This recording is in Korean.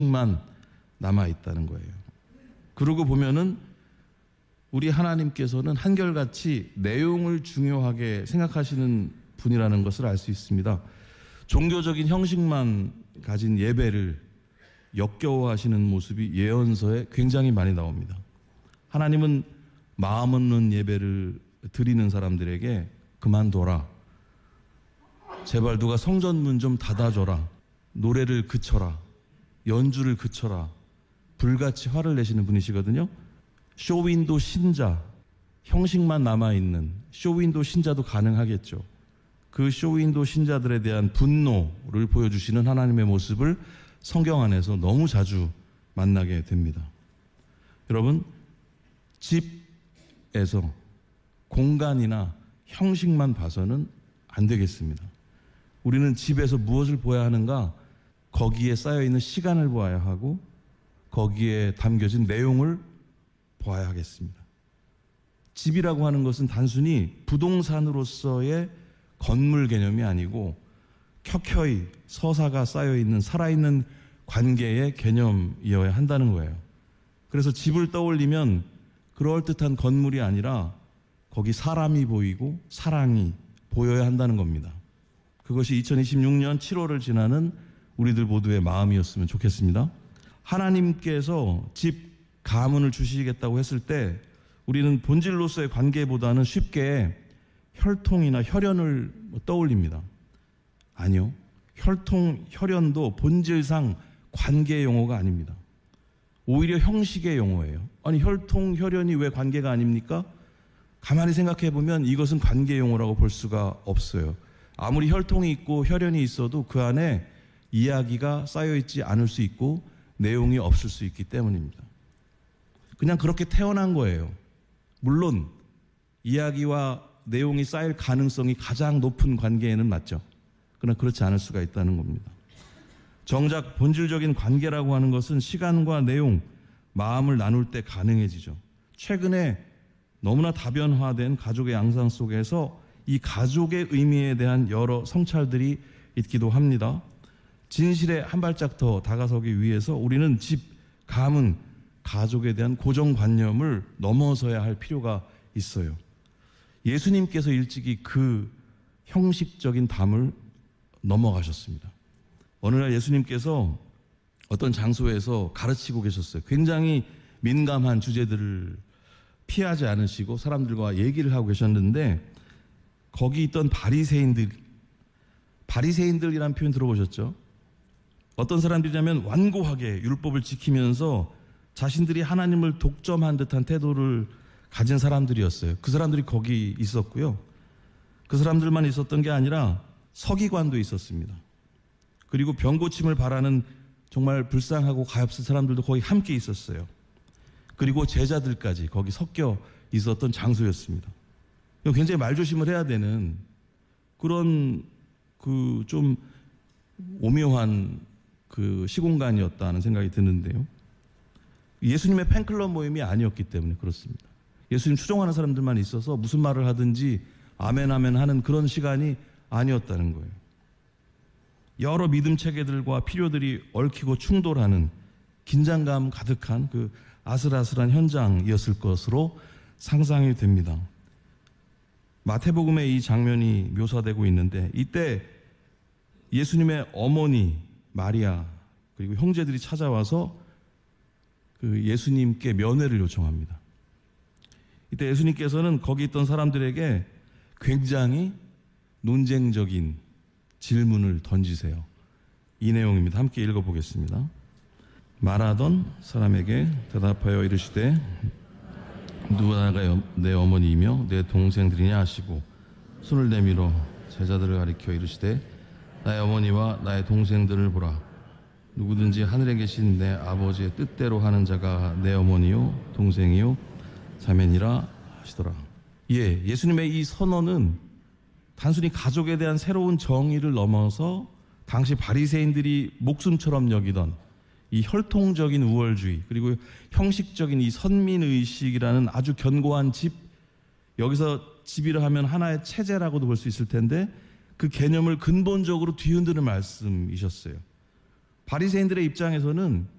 형식만 남아있다는 거예요. 그러고 보면은 우리 하나님께서는 한결같이 내용을 중요하게 생각하시는 분이라는 것을 알 수 있습니다. 종교적인 형식만 가진 예배를 역겨워하시는 모습이 예언서에 굉장히 많이 나옵니다. 하나님은 마음 없는 예배를 드리는 사람들에게 그만둬라. 제발 누가 성전문 좀 닫아줘라. 노래를 그쳐라. 연주를 그쳐라. 불같이 화를 내시는 분이시거든요. 쇼윈도 신자, 형식만 남아있는 쇼윈도 신자도 가능하겠죠. 그 쇼윈도 신자들에 대한 분노를 보여주시는 하나님의 모습을 성경 안에서 너무 자주 만나게 됩니다. 여러분, 집에서 공간이나 형식만 봐서는 안 되겠습니다. 우리는 집에서 무엇을 보아야 하는가? 거기에 쌓여있는 시간을 보아야 하고 거기에 담겨진 내용을 보아야 하겠습니다. 집이라고 하는 것은 단순히 부동산으로서의 건물 개념이 아니고 켜켜이 서사가 쌓여있는 살아있는 관계의 개념이어야 한다는 거예요. 그래서 집을 떠올리면 그럴듯한 건물이 아니라 거기 사람이 보이고 사랑이 보여야 한다는 겁니다. 그것이 2026년 7월을 지나는 우리들 모두의 마음이었으면 좋겠습니다. 하나님께서 집 가문을 주시겠다고 했을 때 우리는 본질로서의 관계보다는 쉽게 혈통이나 혈연을 떠올립니다. 아니요. 혈통, 혈연도 본질상 관계 용어가 아닙니다. 오히려 형식의 용어예요. 아니, 혈통, 혈연이 왜 관계가 아닙니까? 가만히 생각해 보면 이것은 관계 용어라고 볼 수가 없어요. 아무리 혈통이 있고 혈연이 있어도 그 안에 이야기가 쌓여있지 않을 수 있고 내용이 없을 수 있기 때문입니다. 그냥 그렇게 태어난 거예요. 물론 이야기와 내용이 쌓일 가능성이 가장 높은 관계에는 맞죠. 그러나 그렇지 않을 수가 있다는 겁니다. 정작 본질적인 관계라고 하는 것은 시간과 내용, 마음을 나눌 때 가능해지죠. 최근에 너무나 다변화된 가족의 양상 속에서 이 가족의 의미에 대한 여러 성찰들이 있기도 합니다. 진실에 한 발짝 더 다가서기 위해서 우리는 집, 가문, 가족에 대한 고정관념을 넘어서야 할 필요가 있어요. 예수님께서 일찍이 그 형식적인 담을 넘어가셨습니다. 어느 날 예수님께서 어떤 장소에서 가르치고 계셨어요. 굉장히 민감한 주제들을 피하지 않으시고 사람들과 얘기를 하고 계셨는데 거기 있던 바리새인들이라는 표현 들어보셨죠? 어떤 사람들이냐면 완고하게 율법을 지키면서 자신들이 하나님을 독점한 듯한 태도를 가진 사람들이었어요. 그 사람들이 거기 있었고요. 그 사람들만 있었던 게 아니라 서기관도 있었습니다. 그리고 병고침을 바라는 정말 불쌍하고 가엾은 사람들도 거기 함께 있었어요. 그리고 제자들까지 거기 섞여 있었던 장소였습니다. 굉장히 말조심을 해야 되는 그런 그 좀 오묘한 그 시공간이었다는 생각이 드는데요. 예수님의 팬클럽 모임이 아니었기 때문에 그렇습니다. 예수님 추종하는 사람들만 있어서 무슨 말을 하든지 아멘 아멘 하는 그런 시간이 아니었다는 거예요. 여러 믿음 체계들과 필요들이 얽히고 충돌하는 긴장감 가득한 그 아슬아슬한 현장이었을 것으로 상상이 됩니다. 마태복음에 이 장면이 묘사되고 있는데 이때 예수님의 어머니 마리아 그리고 형제들이 찾아와서 그 예수님께 면회를 요청합니다. 이때 예수님께서는 거기 있던 사람들에게 굉장히 논쟁적인 질문을 던지세요. 이 내용입니다. 함께 읽어보겠습니다. 말하던 사람에게 대답하여 이르시되 누가 내 어머니이며 내 동생들이냐 하시고 손을 내밀어 제자들을 가리켜 이르시되 나의 어머니와 나의 동생들을 보라. 누구든지 하늘에 계신 내 아버지의 뜻대로 하는 자가 내 어머니요 동생이요 자매니라 하시더라. 예수님의 이 선언은 단순히 가족에 대한 새로운 정의를 넘어서 당시 바리새인들이 목숨처럼 여기던 이 혈통적인 우월주의 그리고 형식적인 이 선민의식이라는 아주 견고한 집, 여기서 집이라 하면 하나의 체제라고도 볼 수 있을 텐데 그 개념을 근본적으로 뒤흔드는 말씀이셨어요. 바리새인들의 입장에서는